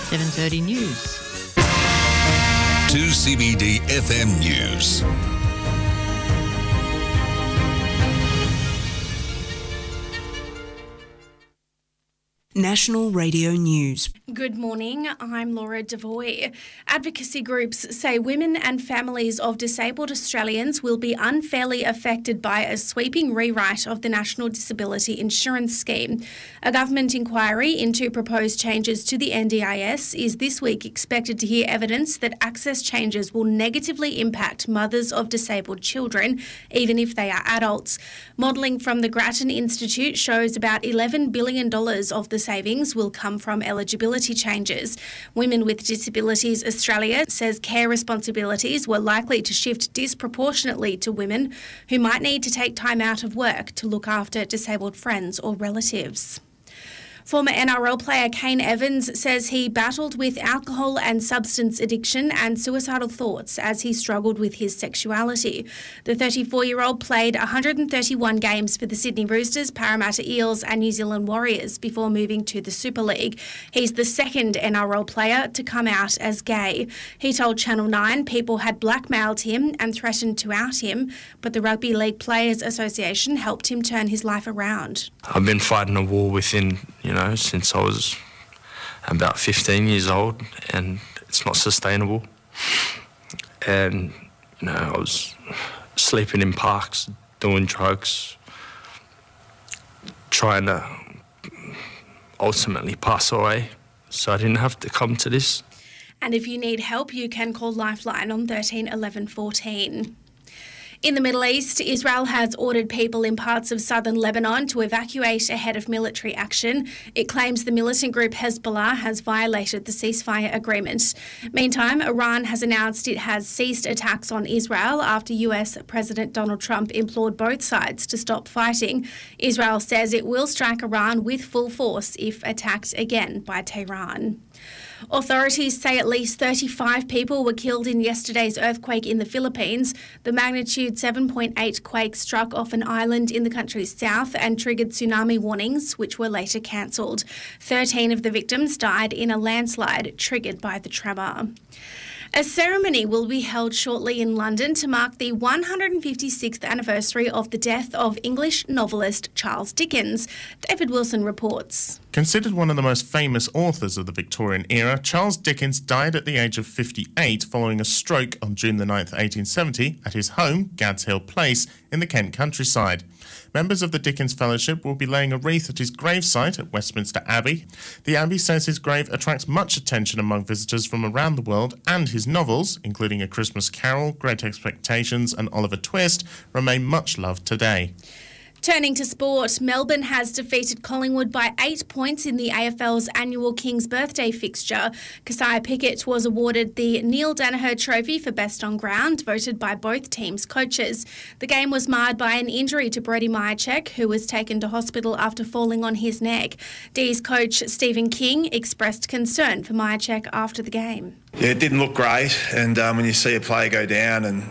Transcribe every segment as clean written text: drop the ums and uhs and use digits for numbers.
7:30 news. 2CBD FM News. National Radio News. Good morning, I'm Laura Devoy. Advocacy groups say women and families of disabled Australians will be unfairly affected by a sweeping rewrite of the National Disability Insurance Scheme. A government inquiry into proposed changes to the NDIS is this week expected to hear evidence that access changes will negatively impact mothers of disabled children, even if they are adults. Modelling from the Grattan Institute shows about $11 billion of the savings will come from eligibility changes. Women with Disabilities Australia says care responsibilities were likely to shift disproportionately to women who might need to take time out of work to look after disabled friends or relatives. Former NRL player Kane Evans says he battled with alcohol and substance addiction and suicidal thoughts as he struggled with his sexuality. The 34-year-old played 131 games for the Sydney Roosters, Parramatta Eels and New Zealand Warriors before moving to the Super League. He's the second NRL player to come out as gay. He told Channel 9 people had blackmailed him and threatened to out him, but the Rugby League Players Association helped him turn his life around. I've been fighting a war within, since I was about 15 years old, and it's not sustainable. And, I was sleeping in parks, doing drugs, trying to ultimately pass away, so I didn't have to come to this. And if you need help, you can call Lifeline on 13 11 14. In the Middle East, Israel has ordered people in parts of southern Lebanon to evacuate ahead of military action. It claims the militant group Hezbollah has violated the ceasefire agreement. Meantime, Iran has announced it has ceased attacks on Israel after US President Donald Trump implored both sides to stop fighting. Israel says it will strike Iran with full force if attacked again by Tehran. Authorities say at least 35 people were killed in yesterday's earthquake in the Philippines. The magnitude 7.8 quake struck off an island in the country's south and triggered tsunami warnings, which were later cancelled. 13 of the victims died in a landslide triggered by the tremor. A ceremony will be held shortly in London to mark the 156th anniversary of the death of English novelist Charles Dickens. David Wilson reports. Considered one of the most famous authors of the Victorian era, Charles Dickens died at the age of 58 following a stroke on June the 9th, 1870 at his home, Gads Hill Place, in the Kent countryside. Members of the Dickens Fellowship will be laying a wreath at his gravesite at Westminster Abbey. The Abbey says his grave attracts much attention among visitors from around the world, and his novels, including A Christmas Carol, Great Expectations and Oliver Twist, remain much loved today. Turning to sport, Melbourne has defeated Collingwood by 8 points in the AFL's annual King's Birthday fixture. Keziah Pickett was awarded the Neil Danaher Trophy for Best on Ground, voted by both teams' coaches. The game was marred by an injury to Brody Myercheck, who was taken to hospital after falling on his neck. D's coach Stephen King expressed concern for Myercheck after the game. Yeah, it didn't look great, and when you see a player go down and,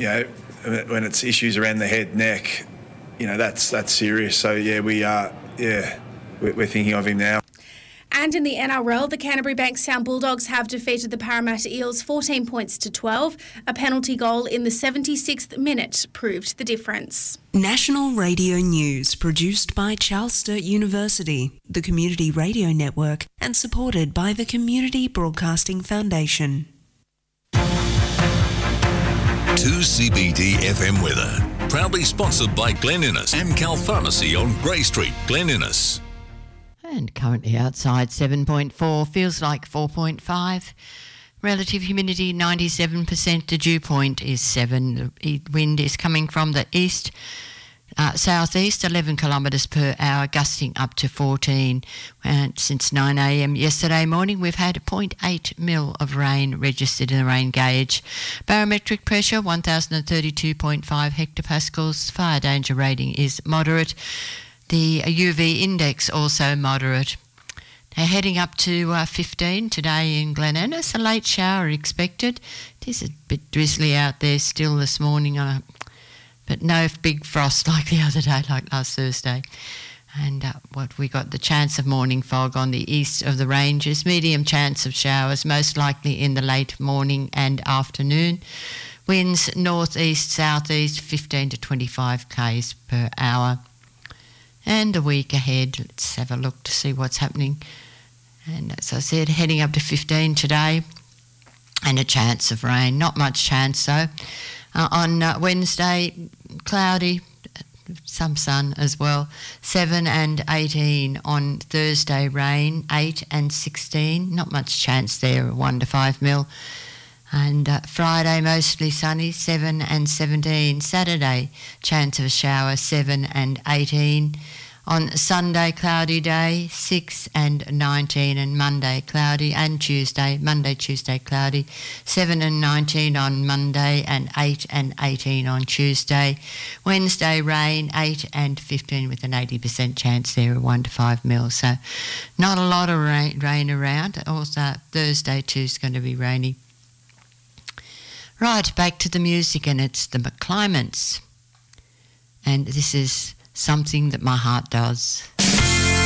when it's issues around the head, neck, that's serious. So, we're thinking of him now. And in the NRL, the Canterbury Bankstown Bulldogs have defeated the Parramatta Eels 14 points to 12. A penalty goal in the 76th minute proved the difference. National Radio News, produced by Charles Sturt University, the Community Radio Network, and supported by the Community Broadcasting Foundation. 2CBD FM weather. Proudly sponsored by Glen Innes and Cal Pharmacy on Grey Street, Glen Innes. And currently outside 7.4, feels like 4.5. Relative humidity 97%, the dew point is 7. The wind is coming from the east, southeast, 11 kilometres per hour, gusting up to 14. And since 9 a.m. yesterday morning, we've had 0.8 mil of rain registered in the rain gauge. Barometric pressure 1032.5 hectopascals. Fire danger rating is moderate. The UV index also moderate. Now heading up to 15 today in Glen Innes, a late shower expected. It is a bit drizzly out there still this morning, but no big frost like the other day, like last Thursday. And what we got, the chance of morning fog on the east of the ranges, medium chance of showers, most likely in the late morning and afternoon. Winds northeast, southeast, 15 to 25 k's per hour. And a week ahead, let's have a look to see what's happening. And as I said, heading up to 15 today, and a chance of rain. Not much chance though. On Wednesday, cloudy, some sun as well. 7 and 18. On Thursday, rain, 8 and 16. Not much chance there, 1 to 5 mil. And Friday, mostly sunny, 7 and 17. Saturday, chance of a shower, 7 and 18. On Sunday, cloudy day, 6 and 19. And Monday, cloudy. And Tuesday, Monday, Tuesday, cloudy, 7 and 19 on Monday and 8 and 18 on Tuesday. Wednesday, rain, 8 and 15 with an 80% chance there, 1 to 5 mil. So not a lot of rain around. Also, Thursday too is going to be rainy. Right, back to the music, and it's the McClyments. And this is Something That My Heart Does.